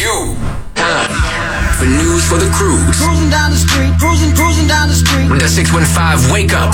Time for news for the cruise. Cruising down the street, cruising down the street. With the 615 Wake Up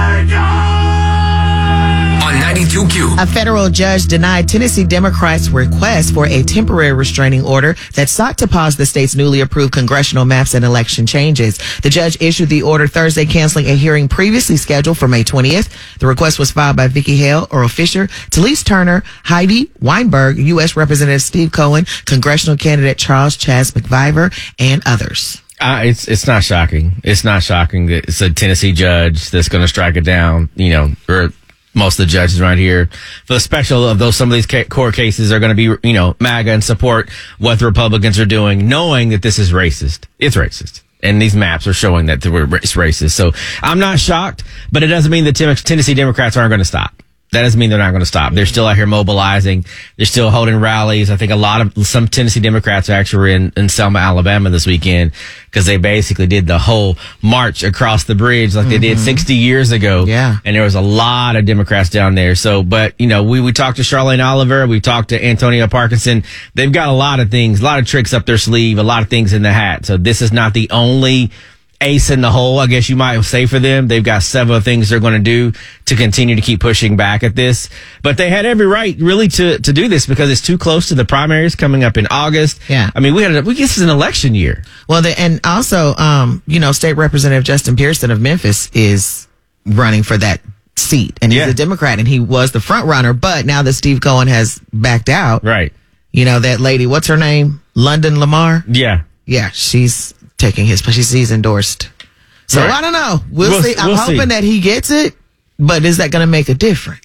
on 92Q. A federal judge denied Tennessee Democrats' request for a temporary restraining order that sought to pause the state's newly approved congressional maps and election changes. The judge issued the order Thursday, canceling a hearing previously scheduled for May 20th. The request was filed by Vicky Hale, Earl Fisher, Talise Turner, Heidi Weinberg, U.S. Representative Steve Cohen, congressional candidate Charles Chaz McViver, and others. It's not shocking. It's not shocking that it's a Tennessee judge that's going to strike it down, or most of the judges right here. For the special of those, some of these court cases are going to be, MAGA and support what the Republicans are doing, knowing that this is racist. It's racist. And these maps are showing that it's racist. So I'm not shocked, but it doesn't mean that Tennessee Democrats aren't going to stop. That doesn't mean they're not going to stop. They're still out here mobilizing. They're still holding rallies. I think some Tennessee Democrats actually were in Selma, Alabama this weekend because they basically did the whole march across the bridge like they did 60 years ago. Yeah. And there was a lot of Democrats down there. So, but, we talked to Charlene Oliver. We talked to Antonio Parkinson. They've got a lot of things, a lot of tricks up their sleeve, a lot of things in the hat. So this is not the only ace in the hole, I guess you might say, for them. They've got several things they're going to do to continue to keep pushing back at this. But they had every right really to do this because it's too close to the primaries coming up in August. Yeah. I mean, this is an election year. Well, and also, State Representative Justin Pearson of Memphis is running for that seat. And he's a Democrat, and he was the front runner. But now that Steve Cohen has backed out, right? That lady, what's her name? London Lamar? Yeah. Yeah, she's taking his, she's endorsed. So right. I don't know. We'll see. I'm hoping that he gets it, but is that going to make a difference?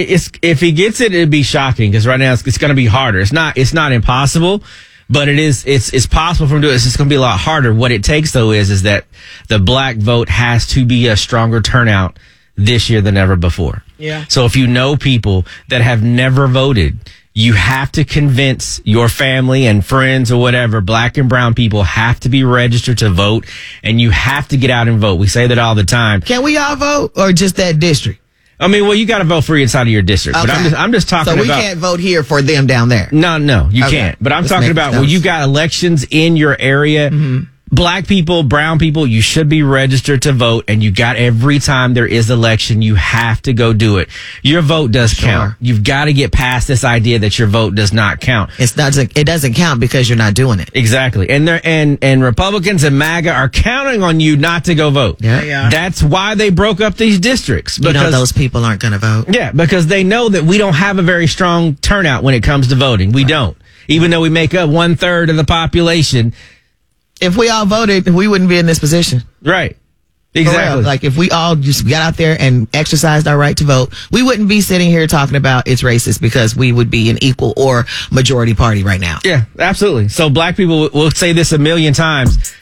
If he gets it, it'd be shocking because right now it's going to be harder. It's not impossible, but it's possible for him to do it. It's just going to be a lot harder. What it takes though is that the black vote has to be a stronger turnout this year than ever before. Yeah. So if you know people that have never voted, you have to convince your family and friends or whatever, black and brown people have to be registered to vote, and you have to get out and vote. We say that all the time. Can we all vote or just that district? I mean, well, you got to vote for inside of your district. Okay. But I'm just talking about. So we can't vote here for them down there? No, you can't. But I'm talking about when you got elections in your area. Mm-hmm. Black people, brown people, you should be registered to vote, and you got every time there is election, you have to go do it. Your vote does count. You've got to get past this idea that your vote does not count. It doesn't count because you're not doing it. Exactly. And Republicans and MAGA are counting on you not to go vote. Yeah. That's why they broke up these districts. Because those people aren't going to vote. Yeah, because they know that we don't have a very strong turnout when it comes to voting. We don't. Even though we make up 1/3 of the population. If we all voted, we wouldn't be in this position. Right. Exactly. Like if we all just got out there and exercised our right to vote, we wouldn't be sitting here talking about it's racist because we would be an equal or majority party right now. Yeah, absolutely. So black people will say this a million times.